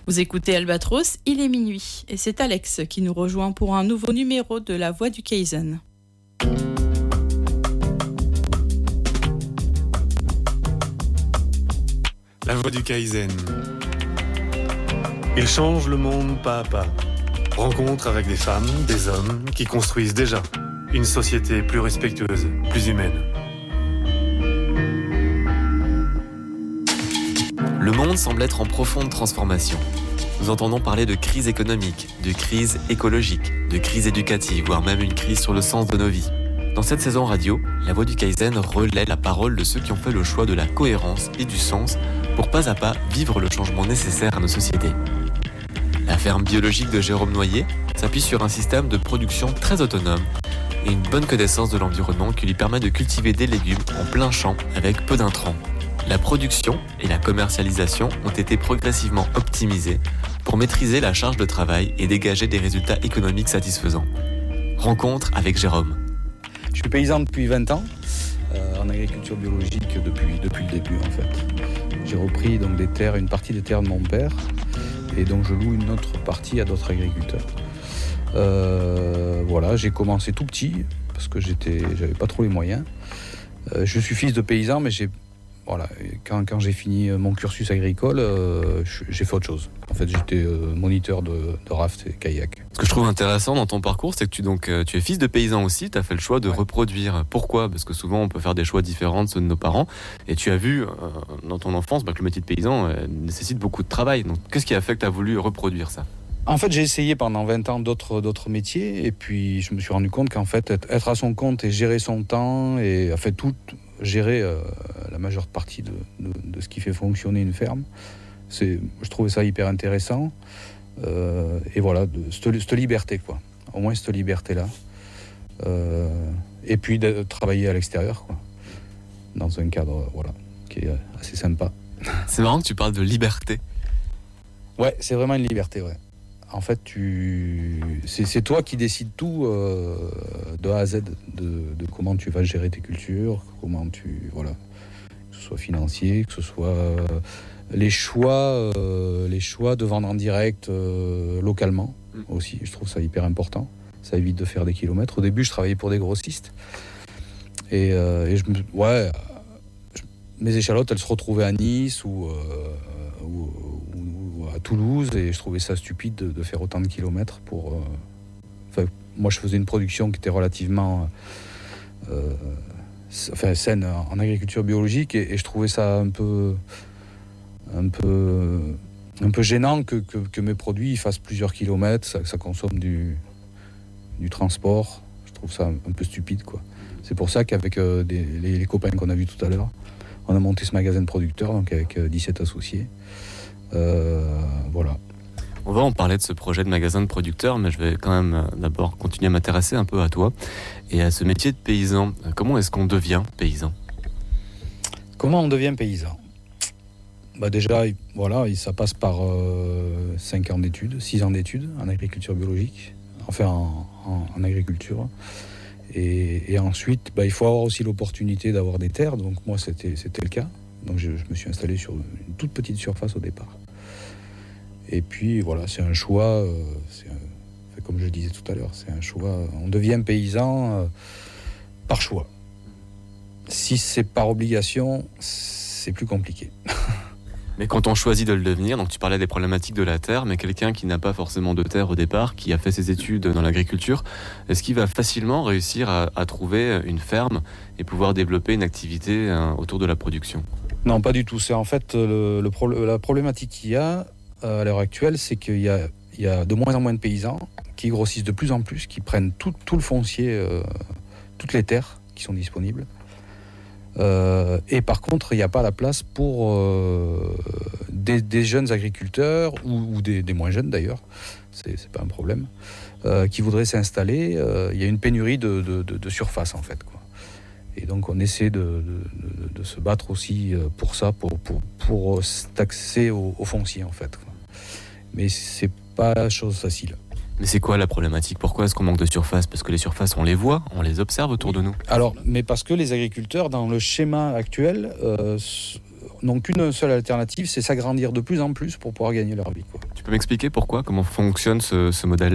Vous écoutez Albatros, il est minuit et c'est Alex qui nous rejoint pour un nouveau numéro de La Voix du Kaizen. La Voix du Kaizen. Il change le monde pas à pas. Rencontre avec des femmes, des hommes qui construisent déjà une société plus respectueuse, plus humaine. Le monde semble être en profonde transformation. Nous entendons parler de crise économique, de crise écologique, de crise éducative, voire même une crise sur le sens de nos vies. Dans cette saison radio, La Voix du Kaizen relaie la parole de ceux qui ont fait le choix de la cohérence et du sens pour pas à pas vivre le changement nécessaire à nos sociétés. La ferme biologique de Jérôme Noyer s'appuie sur un système de production très autonome et une bonne connaissance de l'environnement qui lui permet de cultiver des légumes en plein champ avec peu d'intrants. La production et la commercialisation ont été progressivement optimisées pour maîtriser la charge de travail et dégager des résultats économiques satisfaisants. Rencontre avec Jérôme. Je suis paysan depuis 20 ans, en agriculture biologique depuis le début en fait. J'ai repris donc des terres, une partie des terres de mon père et donc je loue une autre partie à d'autres agriculteurs. Voilà, j'ai commencé tout petit parce que j'avais pas trop les moyens. Je suis fils de paysan, mais quand j'ai fini mon cursus agricole, j'ai fait autre chose. En fait, j'étais moniteur de raft et kayak. Ce que je trouve intéressant dans ton parcours, c'est que tu es fils de paysan aussi, tu as fait le choix de reproduire. Pourquoi ? Parce que souvent, on peut faire des choix différents de ceux de nos parents. Et tu as vu dans ton enfance que le métier de paysan nécessite beaucoup de travail. Donc, qu'est-ce qui a fait que tu as voulu reproduire ça ? En fait, j'ai essayé pendant 20 ans d'autres métiers. Et puis, je me suis rendu compte qu'en fait, être à son compte et gérer son temps et gérer la majeure partie de ce qui fait fonctionner une ferme, je trouvais ça hyper intéressant. Et voilà, cette liberté, quoi. Au moins cette liberté-là. Et puis de travailler à l'extérieur, quoi. Dans un cadre, qui est assez sympa. C'est marrant que tu parles de liberté. Ouais, c'est vraiment une liberté, ouais. En fait, c'est toi qui décides tout de A à Z de comment tu vas gérer tes cultures, que ce soit financier, que ce soit les choix de vendre en direct localement aussi. Je trouve ça hyper important. Ça évite de faire des kilomètres. Au début, je travaillais pour des grossistes et mes échalotes, elles se retrouvaient à Nice ou à Toulouse et je trouvais ça stupide de faire autant de kilomètres pour... moi, je faisais une production qui était relativement saine en agriculture biologique et je trouvais ça un peu gênant que mes produits fassent plusieurs kilomètres, ça consomme du transport. Je trouve ça un peu stupide, quoi. C'est pour ça qu'avec les copains qu'on a vus tout à l'heure, on a monté ce magasin de producteurs, donc avec 17 associés. Voilà. On va en parler de ce projet de magasin de producteurs, mais je vais quand même d'abord continuer à m'intéresser un peu à toi et à ce métier de paysan. Comment est-ce qu'on devient paysan ? Comment on devient paysan ? Déjà, ça passe par 6 ans d'études en agriculture biologique, enfin en agriculture. Et ensuite, il faut avoir aussi l'opportunité d'avoir des terres. Donc moi, c'était le cas. Donc je me suis installé sur une toute petite surface au départ. Et puis voilà, c'est un choix, comme je le disais tout à l'heure, c'est un choix. On devient paysan par choix. Si c'est par obligation, c'est plus compliqué. Mais quand on choisit de le devenir, donc tu parlais des problématiques de la terre, mais quelqu'un qui n'a pas forcément de terre au départ, qui a fait ses études dans l'agriculture, est-ce qu'il va facilement réussir à trouver une ferme et pouvoir développer une activité autour de la production ? Non, pas du tout. C'est en fait la problématique qu'il y a à l'heure actuelle, c'est qu'il y a de moins en moins de paysans qui grossissent de plus en plus, qui prennent tout le foncier, toutes les terres qui sont disponibles. Et par contre, il n'y a pas la place pour des jeunes agriculteurs ou des moins jeunes d'ailleurs, c'est pas un problème, qui voudraient s'installer. Il y a une pénurie de surface en fait, quoi. Et donc on essaie de se battre aussi pour ça, pour s'accéder au foncier en fait, quoi. Mais c'est pas chose facile. Mais c'est quoi la problématique ? Pourquoi est-ce qu'on manque de surface ? Parce que les surfaces, on les voit, on les observe autour de nous. Alors, mais parce que les agriculteurs, dans le schéma actuel, n'ont qu'une seule alternative, c'est s'agrandir de plus en plus pour pouvoir gagner leur vie, quoi. Tu peux m'expliquer pourquoi, comment fonctionne ce modèle-là ?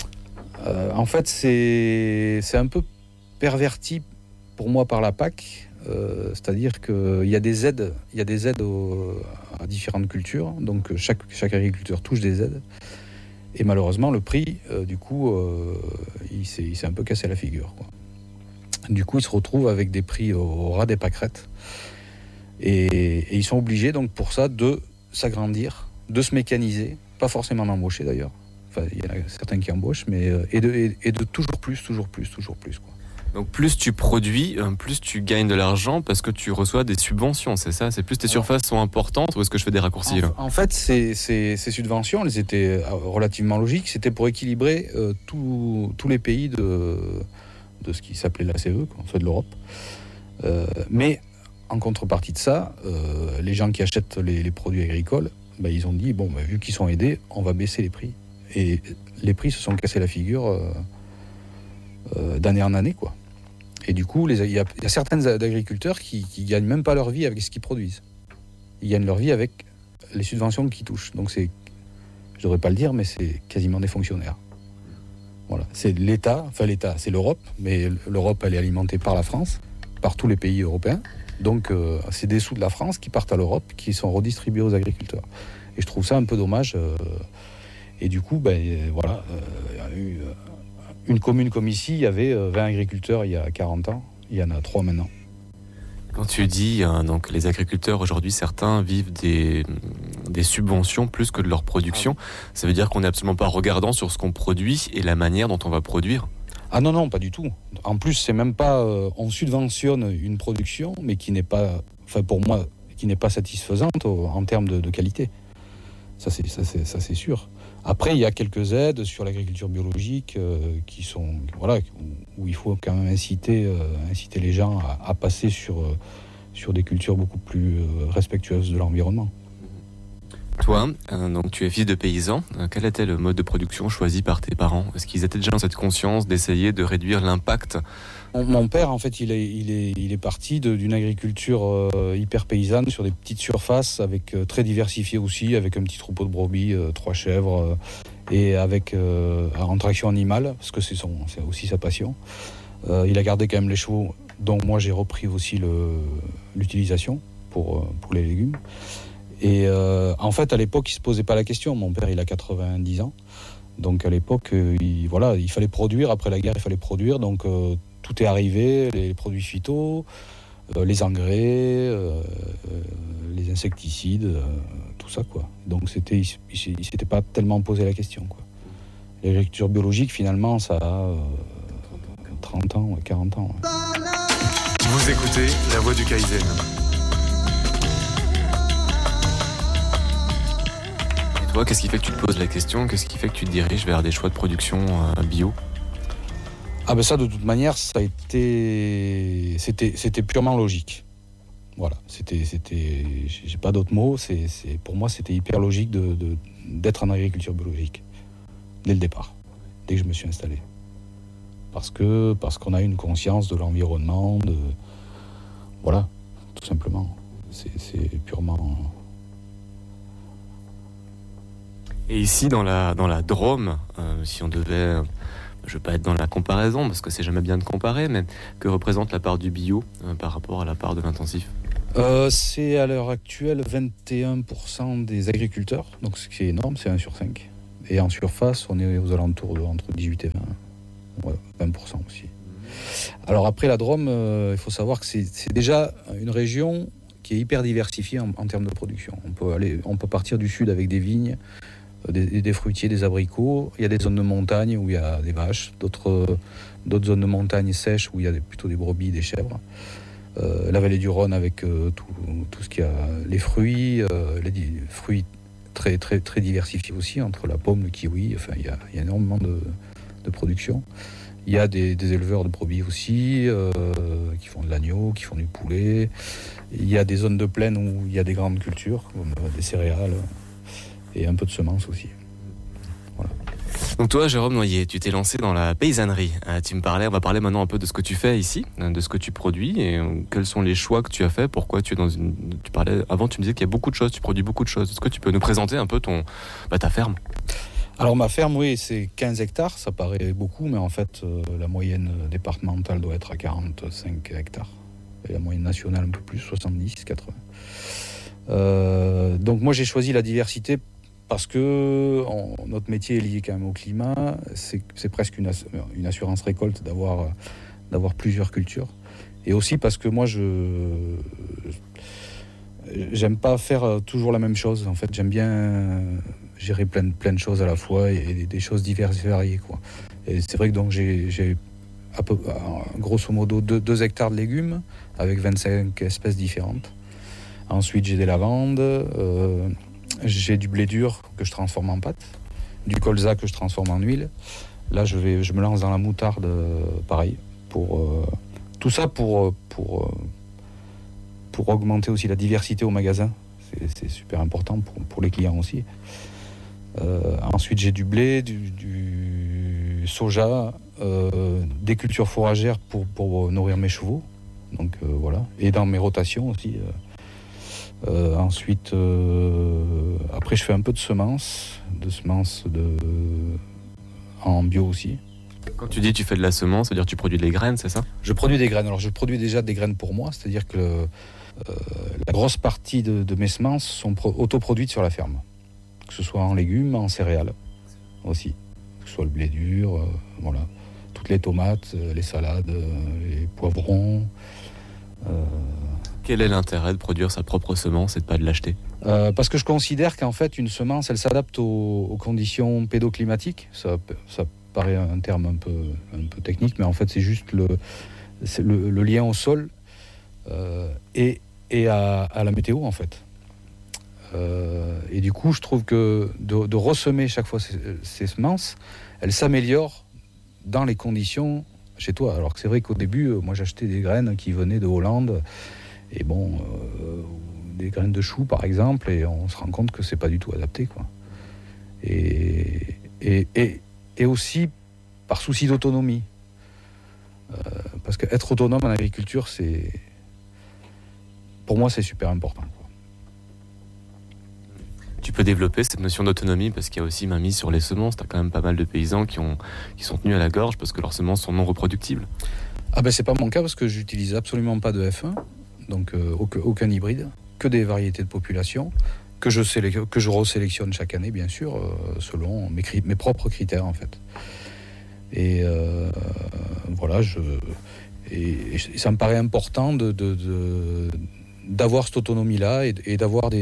En fait, c'est un peu perverti pour moi par la PAC, c'est-à-dire qu'il y a des aides, à différentes cultures, donc chaque agriculteur touche des aides, et malheureusement le prix, il s'est un peu cassé la figure, quoi. Du coup, ils se retrouvent avec des prix au ras des pâquerettes, et ils sont obligés donc pour ça de s'agrandir, de se mécaniser, pas forcément d'embaucher d'ailleurs. Enfin, il y en a certains qui embauchent, mais et de toujours plus, quoi. Donc plus tu produis, plus tu gagnes de l'argent parce que tu reçois des subventions, c'est ça ? C'est plus tes surfaces sont importantes ou est-ce que je fais des raccourcis là ? En fait, ces subventions, elles étaient relativement logiques. C'était pour équilibrer tous les pays de ce qui s'appelait la CE, en fait de l'Europe. Mais en contrepartie de ça, les gens qui achètent les produits agricoles, ils ont dit, vu qu'ils sont aidés, on va baisser les prix. Et les prix se sont cassés la figure d'année en année, quoi. Et du coup, il y a certains agriculteurs qui gagnent même pas leur vie avec ce qu'ils produisent. Ils gagnent leur vie avec les subventions qu'ils touchent. Donc je devrais pas le dire, mais c'est quasiment des fonctionnaires. Voilà, c'est l'État, c'est l'Europe, mais l'Europe, elle est alimentée par la France, par tous les pays européens. Donc c'est des sous de la France qui partent à l'Europe, qui sont redistribués aux agriculteurs. Et je trouve ça un peu dommage. Et du coup, il y a eu une commune comme ici, il y avait 20 agriculteurs il y a 40 ans. Il y en a 3 maintenant. Quand tu dis, donc les agriculteurs aujourd'hui, certains vivent des subventions plus que de leur production, ça veut dire qu'on n'est absolument pas regardant sur ce qu'on produit et la manière dont on va produire ? Ah non, pas du tout. En plus, c'est même pas... on subventionne une production, mais qui n'est pas... pour moi, qui n'est pas satisfaisante en termes de qualité. Ça, c'est sûr. Après, il y a quelques aides sur l'agriculture biologique qui sont, où il faut quand même inciter les gens à passer sur des cultures beaucoup plus respectueuses de l'environnement. Toi, donc tu es fils de paysan. Quel était le mode de production choisi par tes parents ? Est-ce qu'ils étaient déjà dans cette conscience d'essayer de réduire l'impact ? Mon père, en fait, il est parti d'une agriculture hyper paysanne sur des petites surfaces, avec très diversifiées aussi, avec un petit troupeau de brebis, 3 chèvres, et avec en traction animale, parce que c'est aussi sa passion. Il a gardé quand même les chevaux, dont moi j'ai repris aussi l'utilisation pour les légumes. Et en fait, à l'époque, il ne se posait pas la question. Mon père, il a 90 ans. Donc à l'époque, il fallait produire. Après la guerre, il fallait produire. Donc tout est arrivé, les produits phyto, les engrais, les insecticides, tout ça, quoi. Donc il ne s'était pas tellement posé la question, quoi. L'agriculture biologique, finalement, ça a 30 ans, 40 ans. Ouais. Vous écoutez La Voix du Kaizen. Et toi, qu'est-ce qui fait que tu te poses la question ? Qu'est-ce qui fait que tu te diriges vers des choix de production bio ? Ça, de toute manière, c'était purement logique. Voilà, j'ai pas d'autres mots. Pour moi, c'était hyper logique d'être en agriculture biologique dès le départ, dès que je me suis installé. Parce qu'on a une conscience de l'environnement, voilà, tout simplement. C'est purement. Et ici, dans la Drôme, si on devait, je ne veux pas être dans la comparaison, parce que c'est jamais bien de comparer, mais que représente la part du bio par rapport à la part de l'intensif ? C'est à l'heure actuelle 21% des agriculteurs, donc ce qui est énorme, c'est 1 sur 5. Et en surface, on est aux alentours entre 18 et 20. Ouais, 20% aussi. Alors après la Drôme, il faut savoir que c'est déjà une région qui est hyper diversifiée en termes de production. On peut partir du sud avec des vignes, des fruitiers, des abricots. Il y a des zones de montagne où il y a des vaches, d'autres zones de montagne sèches où il y a plutôt des brebis, des chèvres. La vallée du Rhône avec tout ce qu'il y a, les fruits très, très, très diversifiés aussi, entre la pomme, le kiwi, enfin il y a énormément de production. Il y a des éleveurs de brebis aussi, qui font de l'agneau, qui font du poulet. Il y a des zones de plaine où il y a des grandes cultures, comme des céréales, et un peu de semences aussi. Voilà. Donc toi, Jérôme Noyer, tu t'es lancé dans la paysannerie. Tu me parlais, on va parler maintenant un peu de ce que tu fais ici, de ce que tu produis et quels sont les choix que tu as faits. Pourquoi tu es dans une... Tu parlais avant, tu me disais qu'il y a beaucoup de choses, tu produis beaucoup de choses. Est-ce que tu peux nous présenter un peu ta ferme ? Alors ma ferme, oui, c'est 15 hectares, ça paraît beaucoup, mais en fait, la moyenne départementale doit être à 45 hectares. Et la moyenne nationale un peu plus, 70, 80. Donc moi, j'ai choisi la diversité parce que notre métier est lié quand même au climat. C'est presque une assurance récolte d'avoir plusieurs cultures. Et aussi parce que moi, j'aime pas faire toujours la même chose. En fait, j'aime bien gérer plein de choses à la fois et des choses diverses et variées, quoi. Et c'est vrai que donc j'ai grosso modo 2 hectares de légumes avec 25 espèces différentes. Ensuite, j'ai des lavandes, j'ai du blé dur que je transforme en pâte, du colza que je transforme en huile. Là, je me lance dans la moutarde, pareil. Tout ça pour augmenter aussi la diversité au magasin. C'est super important pour les clients aussi. Ensuite, j'ai du blé, du soja, des cultures fourragères pour nourrir mes chevaux. Donc voilà. Et dans mes rotations aussi. Ensuite, après, je fais un peu de semences en bio aussi. Quand tu dis tu fais de la semence, c'est-à-dire tu produis des graines, c'est ça ? Je produis des graines. Alors, je produis déjà des graines pour moi, c'est-à-dire que la grosse partie de mes semences sont autoproduites sur la ferme. Que ce soit en légumes, en céréales aussi. Que ce soit le blé dur, voilà. Toutes les tomates, les salades, les poivrons. Quel est l'intérêt de produire sa propre semence et de ne pas de l'acheter ? Parce que je considère qu'en fait, une semence, elle s'adapte aux conditions pédoclimatiques. Ça paraît un terme un peu technique, mais en fait, c'est juste le lien au sol et à la météo, en fait. Et du coup, je trouve que de ressemer chaque fois ces semences, elles s'améliorent dans les conditions chez toi. Alors que c'est vrai qu'au début, moi, j'achetais des graines qui venaient de Hollande, et bon, des graines de choux, par exemple, et on se rend compte que c'est pas du tout adapté, quoi. Et aussi par souci d'autonomie. Parce qu'être autonome en agriculture, pour moi, c'est super important, quoi. Tu peux développer cette notion d'autonomie parce qu'il y a aussi mainmise sur les semences. Tu as quand même pas mal de paysans qui sont tenus à la gorge parce que leurs semences sont non reproductibles. Ah ben c'est pas mon cas parce que j'utilise absolument pas de F1, donc aucun hybride, que des variétés de population que je resélectionne chaque année, bien sûr, selon mes propres critères, en fait. Et voilà, et ça me paraît important d'avoir cette autonomie-là et d'avoir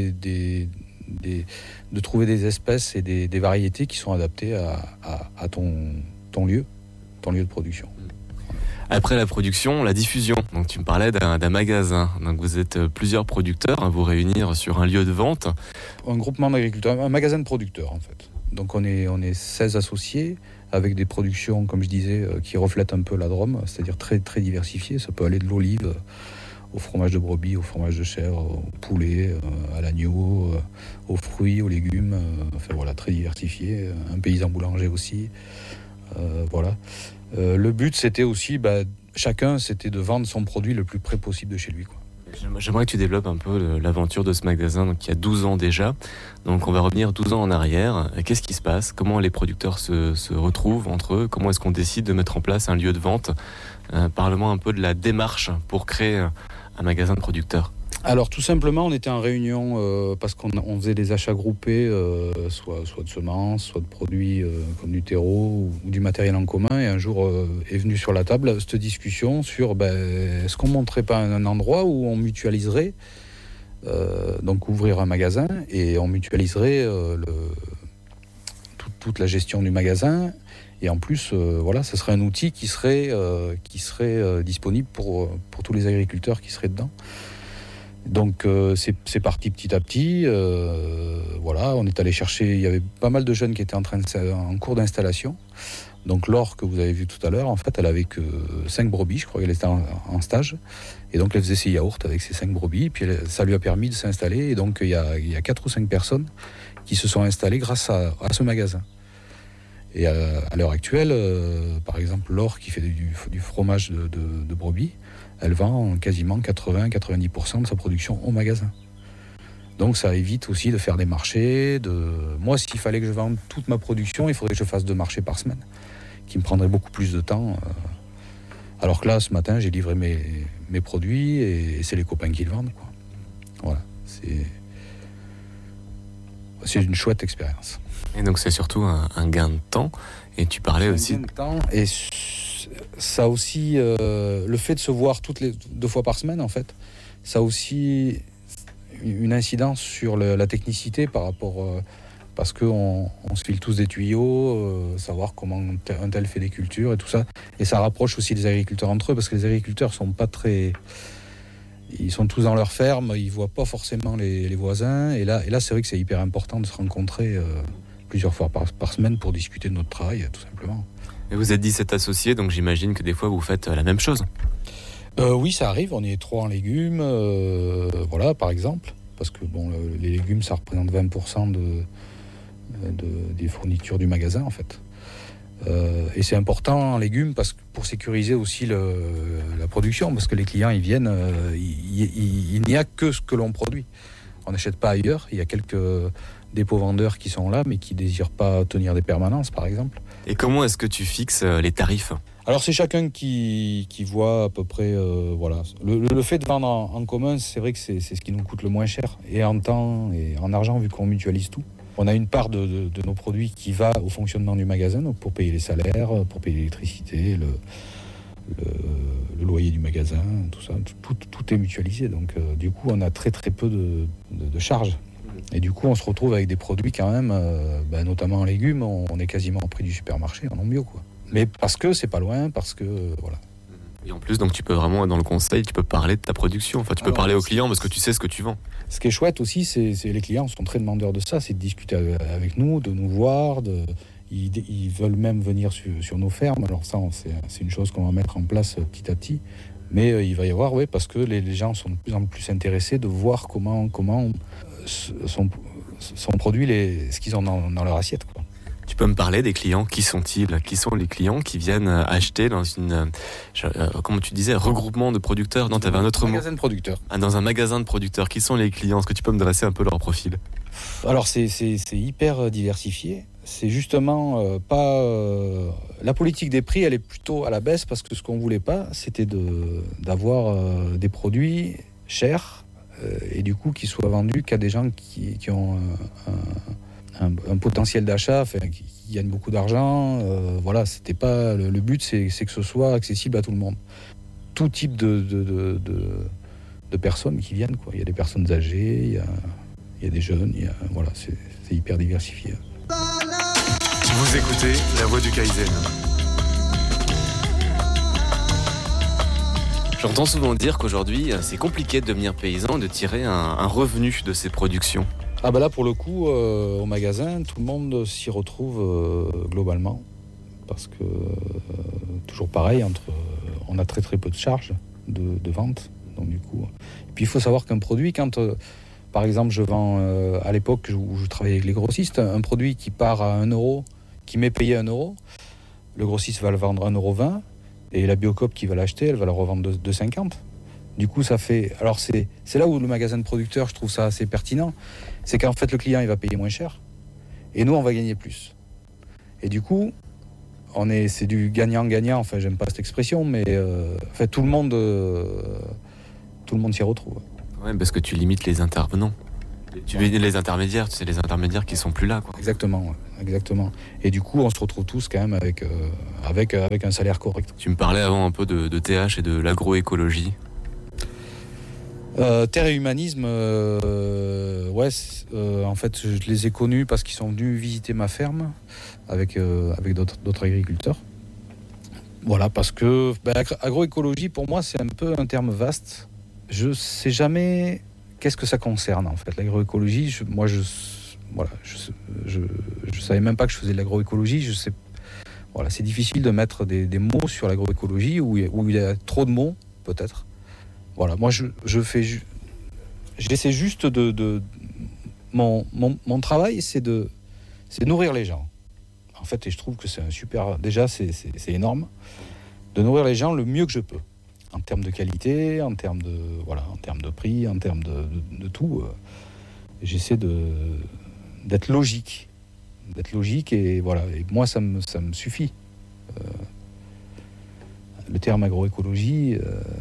de trouver des espèces et des variétés qui sont adaptées à ton lieu de production. Après la production, la diffusion. Donc tu me parlais d'un magasin. Donc vous êtes plusieurs producteurs à vous réunir sur un lieu de vente. Un groupement d'agriculteurs, un magasin de producteurs en fait. Donc on est 16 associés avec des productions, comme je disais, qui reflètent un peu la Drôme, c'est-à-dire très, très diversifiées. Ça peut aller de l'olive au fromage de brebis, au fromage de chèvre, au poulet, à l'agneau, aux fruits, aux légumes. Enfin voilà, très diversifié. Un paysan boulanger aussi. Voilà. Le but, c'était aussi, chacun, c'était de vendre son produit le plus près possible de chez lui, quoi. J'aimerais que tu développes un peu l'aventure de ce magasin, donc il y a 12 ans déjà. Donc on va revenir 12 ans en arrière. Qu'est-ce qui se passe ? Comment les producteurs se retrouvent entre eux ? Comment est-ce qu'on décide de mettre en place un lieu de vente ? Parle-moi un peu de la démarche pour créer un magasin de producteurs. Alors tout simplement, on était en réunion parce qu'on faisait des achats groupés, soit de semences, soit de produits comme du terreau ou du matériel en commun. Et un jour est venue sur la table cette discussion sur est-ce qu'on ne montrerait pas un endroit où on mutualiserait, donc ouvrir un magasin et on mutualiserait toute la gestion du magasin. Et en plus, voilà, ce serait un outil qui serait disponible pour tous les agriculteurs qui seraient dedans. Donc c'est parti petit à petit. Voilà, on est allé chercher. Il y avait pas mal de jeunes qui étaient en cours d'installation. Donc Laure, que vous avez vu tout à l'heure, en fait, elle avait que 5 brebis, je crois qu'elle était en stage. Et donc elle faisait ses yaourts avec ses 5 brebis. Puis ça lui a permis de s'installer. Et donc il y a 4 ou 5 personnes qui se sont installées grâce à ce magasin. Et à l'heure actuelle, par exemple, Laure qui fait du fromage de brebis, elle vend quasiment 80-90% de sa production au magasin. Donc ça évite aussi de faire des marchés. Moi, s'il fallait que je vende toute ma production, il faudrait que je fasse 2 marchés par semaine, qui me prendraient beaucoup plus de temps. Alors que là, ce matin, j'ai livré mes produits et c'est les copains qui le vendent, quoi. Voilà, c'est une chouette expérience. Et donc c'est surtout un gain de temps. Et tu parlais aussi... Un gain de temps et ça aussi, le fait de se voir 2 fois par semaine, en fait, ça a aussi une incidence sur la technicité par rapport... parce qu'on se file tous des tuyaux, savoir comment un tel fait des cultures et tout ça. Et ça rapproche aussi les agriculteurs entre eux, parce que les agriculteurs sont pas très... Ils sont tous dans leur ferme, ils voient pas forcément les voisins. Et là, c'est vrai que c'est hyper important de se rencontrer plusieurs fois par semaine pour discuter de notre travail, tout simplement. Et vous êtes 17 associés, donc j'imagine que des fois vous faites la même chose. Oui, ça arrive, on est 3 en légumes, voilà, par exemple. Parce que bon, les légumes, ça représente 20% des fournitures du magasin, en fait. Et c'est important en légumes pour sécuriser aussi la production, parce que les clients, ils viennent, il n'y a que ce que l'on produit. On n'achète pas ailleurs, il y a quelques dépôts-vendeurs qui sont là, mais qui ne désirent pas tenir des permanences, par exemple. Et comment est-ce que tu fixes les tarifs ? Alors c'est chacun qui voit à peu près, voilà. Le fait de vendre en commun, c'est vrai que c'est ce qui nous coûte le moins cher, et en temps et en argent, vu qu'on mutualise tout. On a une part de nos produits qui va au fonctionnement du magasin, donc pour payer les salaires, pour payer l'électricité, le loyer du magasin, tout ça, tout est mutualisé. Donc du coup, on a très très peu de charges. Et du coup, on se retrouve avec des produits quand même, notamment en légumes, on est quasiment au prix du supermarché, en bio, quoi. Mais parce que c'est pas loin, parce que voilà. Et en plus, donc tu peux vraiment, dans le conseil, tu peux parler de ta production. Enfin, tu peux parler aux clients parce que tu sais ce que tu vends. Ce qui est chouette aussi, c'est les clients sont très demandeurs de ça, c'est de discuter avec nous, de nous voir, ils veulent même venir sur nos fermes. Alors ça, c'est une chose qu'on va mettre en place petit à petit. Mais il va y avoir, oui, parce que les gens sont de plus en plus intéressés de voir comment sont produits ce qu'ils ont dans leur assiette, quoi. Tu peux me parler des clients? Qui sont-ils? Qui sont les clients qui viennent acheter dans comment tu disais, regroupement de producteurs? Non, tu avais un autre mot. Magasin de producteurs. Dans un magasin de producteurs. Qui sont les clients? Est-ce que tu peux me dresser un peu leur profil? Alors, c'est hyper diversifié. C'est justement pas... la politique des prix, elle est plutôt à la baisse parce que ce qu'on voulait pas, c'était d'avoir des produits chers et du coup qui soient vendus qu'à des gens qui ont un potentiel d'achat, qui gagnent beaucoup d'argent. Voilà, c'était pas le but, c'est que ce soit accessible à tout le monde. Tout type de personnes qui viennent, quoi. Il y a des personnes âgées, il y a des jeunes, voilà, c'est hyper diversifié. Vous écoutez La Voix du Kaizen. J'entends souvent dire qu'aujourd'hui, c'est compliqué de devenir paysan et de tirer un revenu de ses productions. Ah bah là, pour le coup, au magasin, tout le monde s'y retrouve globalement. Parce que, toujours pareil, on a très très peu de charges de vente. Donc du coup... Et puis il faut savoir qu'un produit, quand... par exemple, je vends, à l'époque où je travaillais avec les grossistes, un produit qui part à 1 €, qui m'est payé 1 €, le grossiste va le vendre 1,20 €, et la Biocoop qui va l'acheter, elle va le revendre 2,50 €. Du coup, ça fait... Alors, c'est là où le magasin de producteurs, je trouve ça assez pertinent, c'est qu'en fait, le client, il va payer moins cher, et nous, on va gagner plus. Et du coup, c'est du gagnant-gagnant, enfin, j'aime pas cette expression, mais en fait, tout le monde s'y retrouve. Ouais, parce que tu limites les intervenants. Tu veux les intermédiaires, c'est les intermédiaires qui sont plus là, quoi. Exactement. Et du coup, on se retrouve tous quand même avec un salaire correct. Tu me parlais avant un peu de TH et de l'agroécologie. Terre et humanisme, en fait, je les ai connus parce qu'ils sont venus visiter ma ferme avec d'autres agriculteurs. Voilà, parce que agroécologie, pour moi, c'est un peu un terme vaste. Je sais jamais qu'est-ce que ça concerne, en fait, l'agroécologie. Je savais même pas que je faisais de l'agroécologie. Je sais, voilà, c'est difficile de mettre des mots sur l'agroécologie où il y a trop de mots, peut-être. Voilà, moi, j'essaie juste mon travail, c'est de nourrir les gens. En fait, et je trouve que c'est un super... Déjà, c'est énorme de nourrir les gens le mieux que je peux. En termes de qualité, en termes de prix, en termes de tout. J'essaie d'être logique. Et voilà. Et moi, ça me suffit. Le terme agroécologie...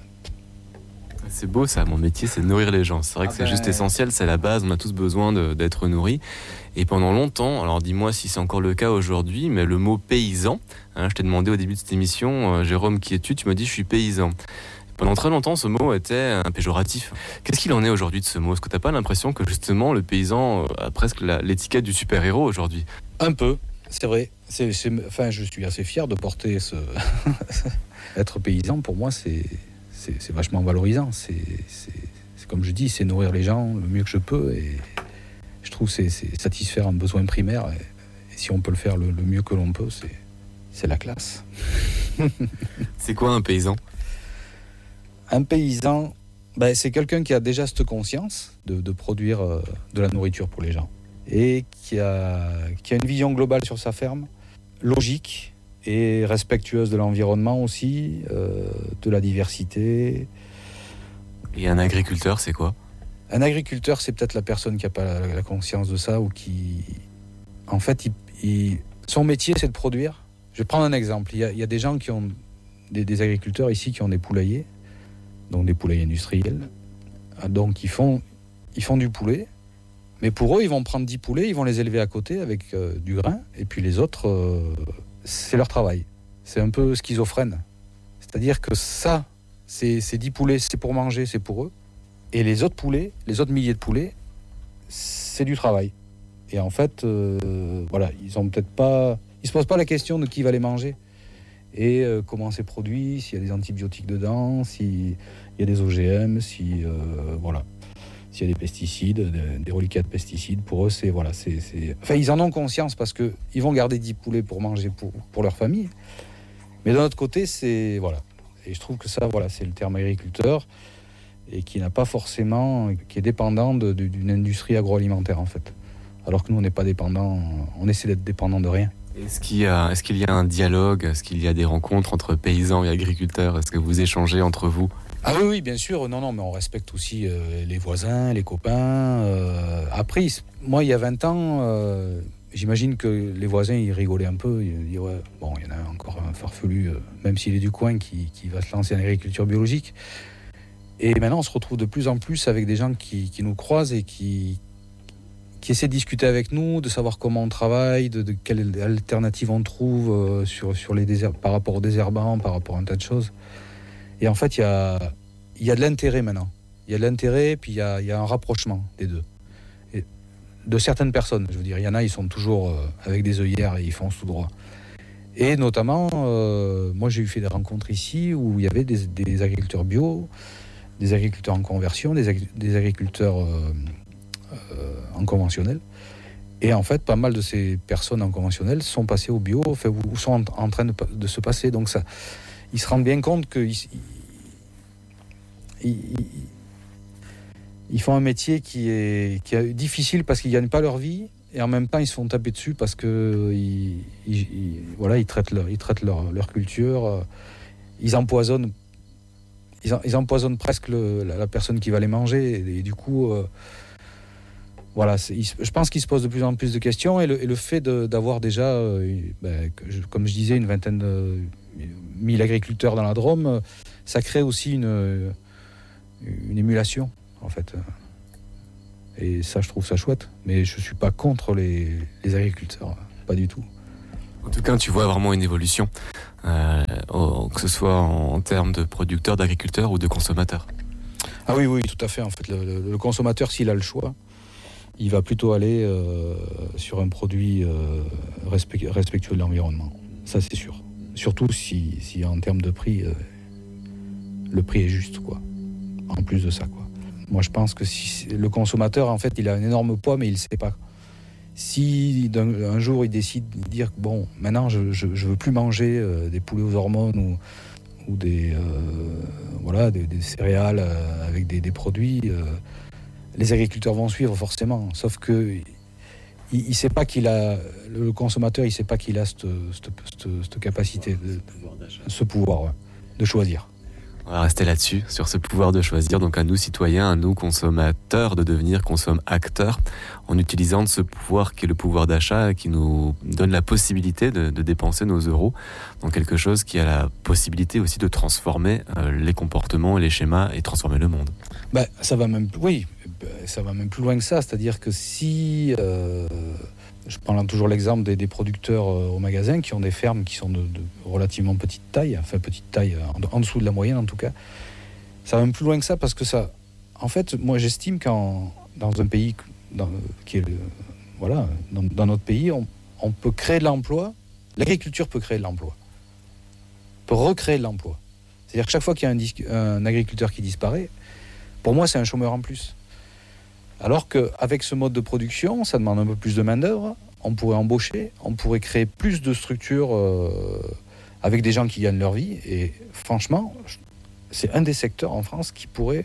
C'est beau ça, mon métier c'est de nourrir les gens. C'est vrai que c'est juste essentiel, c'est la base, on a tous besoin d'être nourris. Et pendant longtemps, alors dis-moi si c'est encore le cas aujourd'hui, mais le mot paysan, je t'ai demandé au début de cette émission, Jérôme, qui es-tu ? Tu m'as dit je suis paysan. Pendant très longtemps, ce mot était un péjoratif. Qu'est-ce qu'il en est aujourd'hui de ce mot ? Est-ce que tu n'as pas l'impression que justement le paysan a presque l'étiquette du super-héros aujourd'hui ? Un peu, c'est vrai. Enfin, je suis assez fier de porter ce... Être paysan, pour moi, c'est vachement valorisant. C'est comme je dis, c'est nourrir les gens le mieux que je peux. Et je trouve que c'est satisfaire un besoin primaire. Et si on peut le faire le mieux que l'on peut, c'est la classe. C'est quoi un paysan ? Un paysan, c'est quelqu'un qui a déjà cette conscience de produire de la nourriture pour les gens. Et qui a une vision globale sur sa ferme, logique et respectueuse de l'environnement aussi, de la diversité. Et un agriculteur, c'est quoi ? Un agriculteur, c'est peut-être la personne qui n'a pas la conscience de ça ou qui... En fait, son métier, c'est de produire. Je vais prendre un exemple. Il y a des gens qui ont... Des agriculteurs ici qui ont des poulaillers, donc des poulaillers industriels. Donc ils font du poulet, mais pour eux, ils vont prendre 10 poulets, ils vont les élever à côté avec du grain, et puis les autres, c'est leur travail. C'est un peu schizophrène. C'est-à-dire que ça, ces 10 poulets, c'est pour manger, c'est pour eux. Et les autres poulets, les autres milliers de poulets, c'est du travail. Et en fait, ils se posent pas la question de qui va les manger. Et comment c'est produit, s'il y a des antibiotiques dedans, s'il y a des OGM, s'il y a des pesticides, des reliquats de pesticides. Pour eux, Enfin, ils en ont conscience parce qu'ils vont garder 10 poulets pour manger pour leur famille. Mais d'un autre côté, c'est... Voilà. Et je trouve que ça, c'est le terme agriculteur et qui n'a pas forcément... qui est dépendant d'une industrie agroalimentaire, en fait. Alors que nous, on n'est pas dépendant... On essaie d'être dépendant de rien. Est-ce qu'il y a un dialogue ? Est-ce qu'il y a des rencontres entre paysans et agriculteurs ? Est-ce que vous échangez entre vous ? Ah oui, bien sûr. Non, mais on respecte aussi les voisins, les copains. Après, moi, il y a 20 ans, j'imagine que les voisins, ils rigolaient un peu. Ils disaient, ouais, bon, il y en a encore un farfelu, même s'il est du coin, qui va se lancer en agriculture biologique. Et maintenant, on se retrouve de plus en plus avec des gens qui nous croisent et qui essaient de discuter avec nous, de savoir comment on travaille, de quelles alternatives on trouve sur les par rapport au désherbant, par rapport à un tas de choses. Et en fait, il y a de l'intérêt maintenant. Il y a de l'intérêt, puis il y a un rapprochement des deux. Et de certaines personnes, je veux dire. Il y en a, ils sont toujours avec des œillères et ils foncent tout droit. Et notamment, moi, j'ai fait des rencontres ici où il y avait des agriculteurs bio, des agriculteurs en conversion, des agriculteurs en conventionnel. Et en fait, pas mal de ces personnes en conventionnel sont passées au bio, ou sont en train de se passer. Donc ça... Ils se rendent bien compte qu'ils font un métier qui est difficile parce qu'ils ne gagnent pas leur vie et en même temps ils se font taper dessus parce qu'ils traitent leur culture, ils empoisonnent presque la personne qui va les manger et du coup je pense qu'ils se posent de plus en plus de questions et le fait d'avoir déjà comme je disais une vingtaine de 1000 agriculteurs dans la Drôme, ça crée aussi une émulation, en fait. Et ça, je trouve ça chouette. Mais je ne suis pas contre les agriculteurs, pas du tout. En tout cas, tu vois vraiment une évolution, que ce soit en termes de producteurs, d'agriculteurs ou de consommateurs. Ah oui, tout à fait. En fait, le consommateur, s'il a le choix, il va plutôt aller sur un produit respectueux de l'environnement. Ça, c'est sûr. Surtout si en termes de prix, le prix est juste, quoi. En plus de ça, quoi. Moi, je pense que si le consommateur, en fait, il a un énorme poids, mais il ne sait pas. Si un jour, il décide de dire « Bon, maintenant, je ne veux plus manger des poulets aux hormones ou des céréales avec des produits, les agriculteurs vont suivre, forcément. Sauf que il sait pas qu'il a, le consommateur, il sait pas qu'il a cette capacité, ce pouvoir de choisir. On va rester là-dessus, sur ce pouvoir de choisir. Donc à nous citoyens, à nous consommateurs, de devenir consomme-acteurs, en utilisant ce pouvoir qui est le pouvoir d'achat, qui nous donne la possibilité de dépenser nos euros dans quelque chose qui a la possibilité aussi de transformer les comportements, les schémas et transformer le monde. Ça va même plus loin que ça. C'est-à-dire que si... je prends toujours l'exemple des producteurs au magasin qui ont des fermes qui sont de relativement petite taille, en dessous de la moyenne en tout cas. Ça va même plus loin que ça parce que ça... En fait, moi j'estime dans un pays dans notre pays, on peut créer de l'emploi. L'agriculture peut créer de l'emploi. Peut recréer de l'emploi. C'est-à-dire que chaque fois qu'il y a un agriculteur qui disparaît, pour moi c'est un chômeur en plus. Alors qu'avec ce mode de production, ça demande un peu plus de main-d'œuvre, on pourrait embaucher, on pourrait créer plus de structures avec des gens qui gagnent leur vie. Et franchement, c'est un des secteurs en France qui pourrait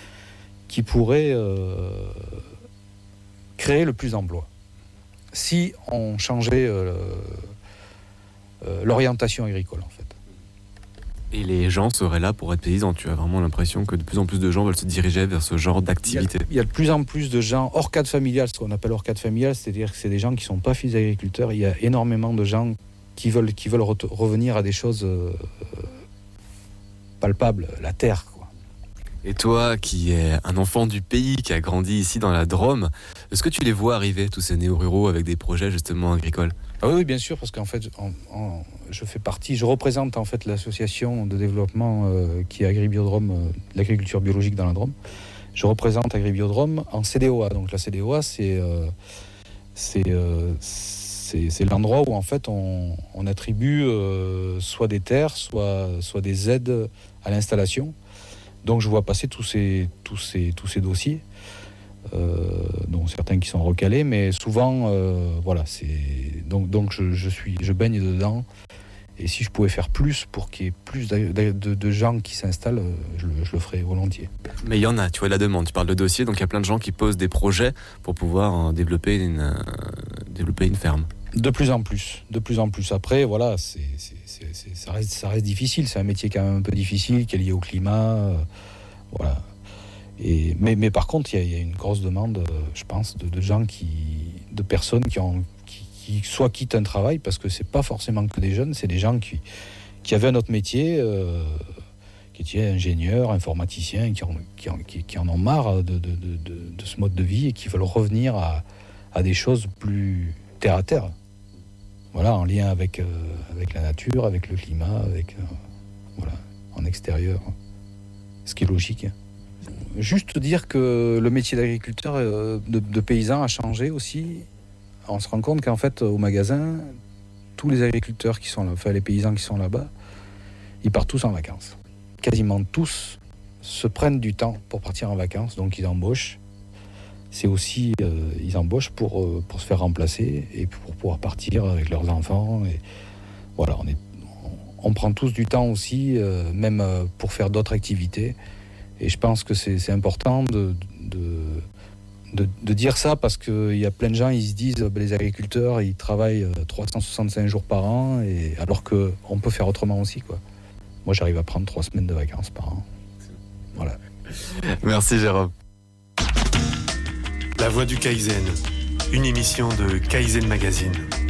créer le plus d'emplois. Si on changeait l'orientation agricole, en fait. Et les gens seraient là pour être paysans. Tu as vraiment l'impression que de plus en plus de gens veulent se diriger vers ce genre d'activité. Il y a de plus en plus de gens hors cadre familial, ce qu'on appelle hors cadre familial, c'est-à-dire que c'est des gens qui ne sont pas fils d'agriculteurs. Il y a énormément de gens qui veulent revenir à des choses palpables, la terre, quoi. Et toi, qui es un enfant du pays, qui a grandi ici dans la Drôme, est-ce que tu les vois arriver, tous ces néo-ruraux, avec des projets justement agricoles ? Oui, bien sûr, parce qu'en fait, je représente en fait l'association de développement qui est Agribiodrome, l'agriculture biologique dans la Drôme. Je représente Agribiodrome en CDOA. Donc la CDOA, c'est l'endroit où en fait on attribue soit des terres, soit des aides à l'installation. Donc je vois passer tous ces dossiers. Dont certains qui sont recalés, mais souvent, donc je baigne dedans. Et si je pouvais faire plus pour qu'il y ait plus de gens qui s'installent, je le ferais volontiers. Mais il y en a, tu vois la demande. Tu parles de dossiers, donc il y a plein de gens qui posent des projets pour pouvoir développer une ferme. De plus en plus. Après, voilà, ça reste difficile. C'est un métier quand même un peu difficile, qui est lié au climat. Voilà. Mais par contre, il y a une grosse demande, je pense, de personnes qui soit quittent un travail, parce que c'est pas forcément que des jeunes, c'est des gens qui avaient un autre métier, qui étaient ingénieurs, informaticiens, qui en ont marre de ce mode de vie et qui veulent revenir à des choses plus terre à terre. Voilà, en lien avec la nature, avec le climat, en extérieur, ce qui est logique. Juste dire que le métier d'agriculteur, de paysan a changé aussi. On se rend compte qu'en fait, au magasin, tous les agriculteurs qui sont là, enfin les paysans qui sont là-bas, ils partent tous en vacances. Quasiment tous se prennent du temps pour partir en vacances, donc ils embauchent. C'est aussi, ils embauchent pour se faire remplacer et pour pouvoir partir avec leurs enfants. Et voilà, on prend tous du temps aussi, même pour faire d'autres activités. Et je pense que c'est important de dire ça, parce qu'il y a plein de gens, ils se disent les agriculteurs, ils travaillent 365 jours par an, alors qu'on peut faire autrement aussi, quoi. Moi, j'arrive à prendre 3 semaines de vacances par an. Voilà. Merci Jérôme. La Voix du Kaizen, une émission de Kaizen Magazine.